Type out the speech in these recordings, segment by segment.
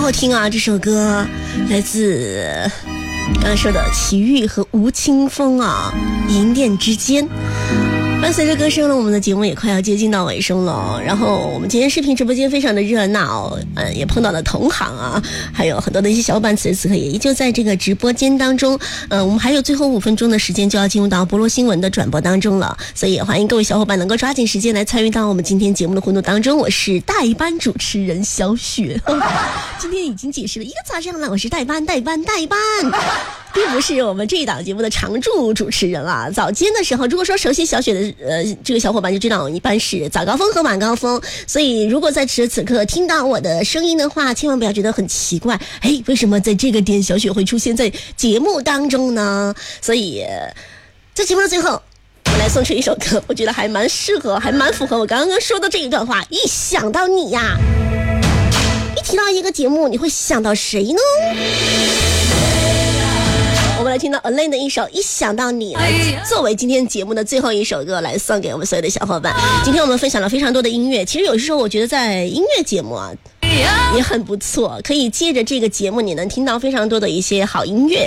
好听啊！这首歌来自刚刚说的齐豫和吴青峰啊，银锭之间。伴随着歌声呢，我们的节目也快要接近到尾声了。然后我们今天视频直播间非常的热闹，也碰到了同行啊，还有很多的一些小伙伴，此时此刻也依旧在这个直播间当中。我们还有最后5分钟的时间就要进入到博罗新闻的转播当中了，所以也欢迎各位小伙伴能够抓紧时间来参与到我们今天节目的互动当中。我是代班主持人小雪，今天已经解释了一个早上了，我是代班，并不是我们这一档节目的常驻主持人啊。早间的时候，如果说熟悉小雪的这个小伙伴就知道，一般是早高峰和晚高峰。所以如果在此时此刻听到我的声音的话，千万不要觉得很奇怪，为什么在这个点小雪会出现在节目当中呢？所以在节目的最后，我来送出一首歌，我觉得还蛮适合，还蛮符合我刚刚说的这一段话。一想到你呀，一提到一个节目，你会想到谁呢？我们来听到 Elaine 的一首《一想到你》，作为今天节目的最后一首歌来送给我们所有的小伙伴。今天我们分享了非常多的音乐，其实有时候我觉得在音乐节目啊也很不错，可以借着这个节目你能听到非常多的一些好音乐。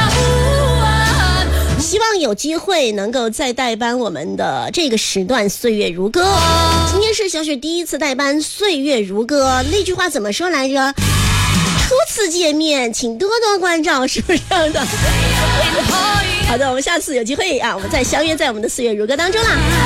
希望有机会能够再代班我们的这个时段岁月如歌。今天是小雪第一次代班岁月如歌，那句话怎么说来着？初次见面请多多关照，是不是这样的？好的，我们下次有机会啊，我们再相约在我们的岁月如歌当中啦。